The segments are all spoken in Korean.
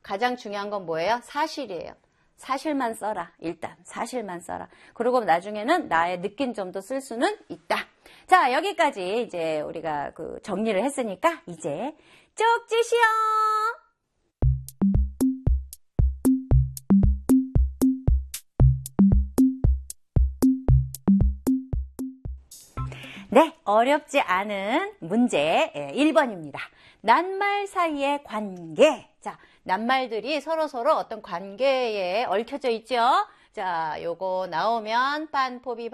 가장 중요한 건 뭐예요? 사실이에요. 사실만 써라. 일단 사실만 써라. 그리고 나중에는 나의 느낀 점도 쓸 수는 있다. 자, 여기까지 이제 우리가 그 정리를 했으니까 이제 쪽지시요. 네, 어렵지 않은 문제 1번입니다. 낱말 사이의 관계. 자, 낱말들이 서로서로 어떤 관계에 얽혀져 있죠? 자, 요거 나오면 반포비,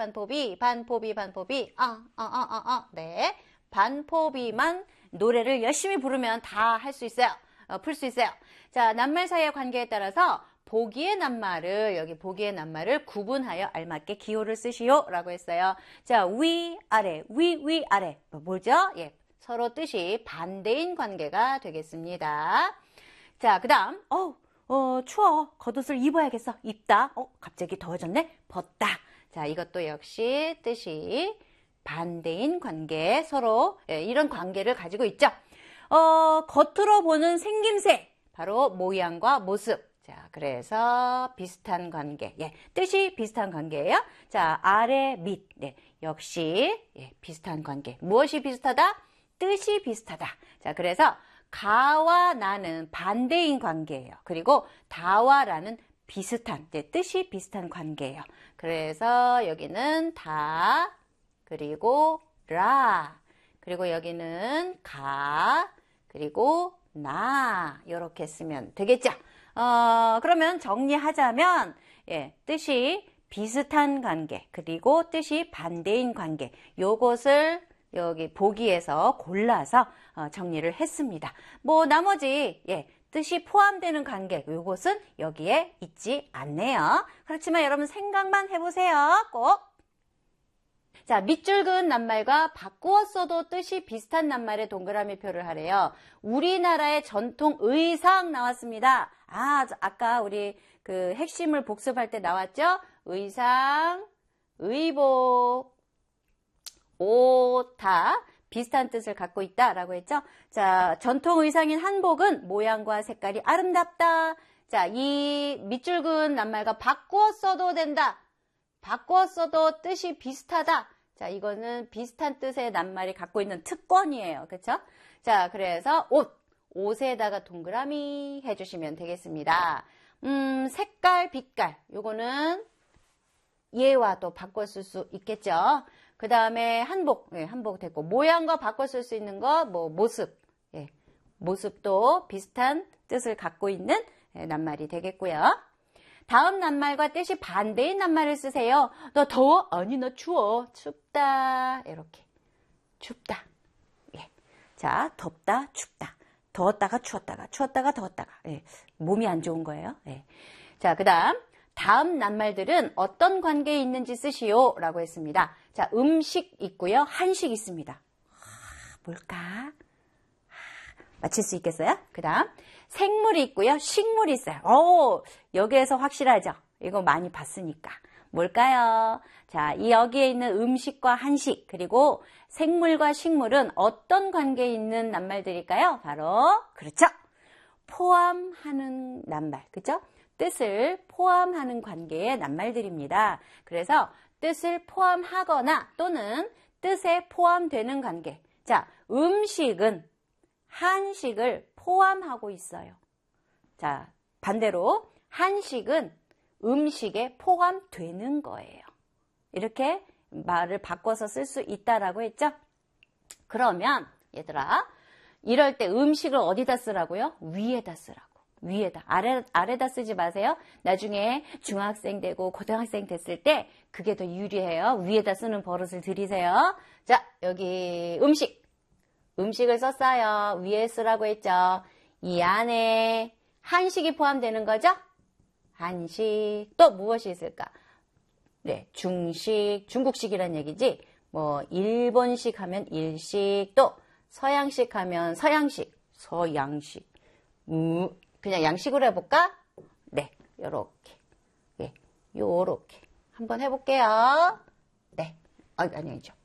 네. 반포비만 노래를 열심히 부르면 다 할 수 있어요. 풀 수 있어요. 자, 낱말 사이의 관계에 따라서 보기의 낱말을, 여기 보기의 낱말을 구분하여 알맞게 기호를 쓰시오 라고 했어요. 자, 위, 아래, 위, 아래. 뭐죠? 예, 서로 뜻이 반대인 관계가 되겠습니다. 자, 그 다음, 추워. 겉옷을 입어야겠어. 입다. 갑자기 더워졌네. 벗다. 자, 이것도 역시 뜻이 반대인 관계, 서로 이런 관계를 가지고 있죠. 겉으로 보는 생김새, 바로 모양과 모습. 자, 그래서 비슷한 관계, 뜻이 비슷한 관계예요. 자, 아래, 밑, 역시 비슷한 관계. 무엇이 비슷하다? 뜻이 비슷하다. 자, 그래서 가와 나는 반대인 관계예요. 그리고 다와 라는 비슷한, 뜻이 비슷한 관계예요. 그래서 여기는 다, 그리고 라, 그리고 여기는 가, 그리고 나, 이렇게 쓰면 되겠죠. 그러면 정리하자면, 뜻이 비슷한 관계, 그리고 뜻이 반대인 관계, 요것을 여기 보기에서 골라서 정리를 했습니다. 뭐 나머지 뜻이 포함되는 관계, 요것은 여기에 있지 않네요. 그렇지만 여러분 생각만 해보세요. 꼭. 자, 밑줄 그은 낱말과 바꾸어 써도 뜻이 비슷한 낱말의 동그라미 표를 하래요. 우리나라의 전통 의상 나왔습니다. 아까 우리 그 핵심을 복습할 때 나왔죠? 의상, 의복, 옷 다 비슷한 뜻을 갖고 있다라고 했죠. 자, 전통 의상인 한복은 모양과 색깔이 아름답다. 자, 이 밑줄 그은 낱말과 바꾸어 써도 된다. 바꾸어 써도 뜻이 비슷하다. 자, 이거는 비슷한 뜻의 낱말이 갖고 있는 특권이에요. 그렇죠? 자, 그래서 옷에다가 동그라미 해주시면 되겠습니다. 색깔, 빛깔, 요거는 얘와 또 바꿔 쓸 수 있겠죠. 그 다음에 한복, 한복 됐고, 모양과 바꿔 쓸 수 있는 거, 뭐 모습, 모습도 비슷한 뜻을 갖고 있는 낱말이 되겠고요. 다음 낱말과 뜻이 반대인 낱말을 쓰세요. 너 더워? 아니, 너 추워. 춥다. 이렇게. 춥다. 자, 덥다, 춥다. 더웠다가 추웠다가, 추웠다가 더웠다가. 몸이 안 좋은 거예요. 자, 그 다음 낱말들은 어떤 관계에 있는지 쓰시오 라고 했습니다. 자, 음식 있고요. 한식 있습니다. 뭘까? 맞힐 수 있겠어요? 그 다음 생물이 있고요. 식물이 있어요. 여기에서 확실하죠? 이거 많이 봤으니까. 뭘까요? 자, 여기에 있는 음식과 한식 그리고 생물과 식물은 어떤 관계에 있는 낱말들일까요? 바로 그렇죠. 포함하는 낱말. 그죠? 뜻을 포함하는 관계의 낱말들입니다. 그래서 뜻을 포함하거나 또는 뜻에 포함되는 관계. 자, 음식은 한식을 포함하고 있어요. 자, 반대로 한식은 음식에 포함되는 거예요. 이렇게 말을 바꿔서 쓸 수 있다라고 했죠? 그러면 얘들아, 이럴 때 음식을 어디다 쓰라고요? 위에다 쓰라고. 위에다. 아래다 쓰지 마세요. 나중에 중학생 되고 고등학생 됐을 때 그게 더 유리해요. 위에다 쓰는 버릇을 들이세요. 자, 여기 음식을 썼어요. 위에 쓰라고 했죠. 이 안에 한식이 포함되는 거죠? 한식. 또 무엇이 있을까? 중식, 중국식이란 얘기지. 뭐 일본식 하면 일식, 또 서양식 하면 서양식, 서양식. 그냥 양식으로 해볼까? 네, 요렇게. 요렇게. 한번 해볼게요. 네. 아니죠.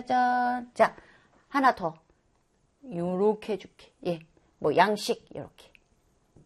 짜자잔. 자, 하나 더. 요렇게 해줄게. 뭐 양식, 요렇게.